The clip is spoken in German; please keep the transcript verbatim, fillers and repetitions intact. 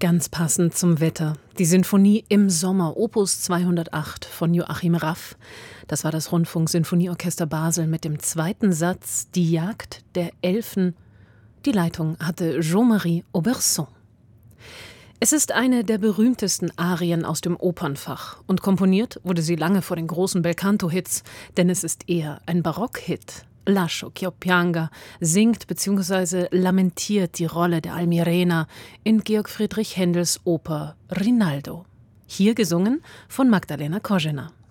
Ganz passend zum Wetter. Die Sinfonie im Sommer, Opus zweihundertacht von Joachim Raff. Das war das Rundfunk-Sinfonieorchester Basel mit dem zweiten Satz Die Jagd der Elfen. Die Leitung hatte Jean-Marie Auberson. Es ist eine der berühmtesten Arien aus dem Opernfach. Und komponiert wurde sie lange vor den großen Belcanto-Hits, denn es ist eher ein Barock-Hit. Lascio ch'io pianga singt bzw. lamentiert die Rolle der Almirena in Georg Friedrich Händels Oper Rinaldo. Hier gesungen von Magdalena Kožená.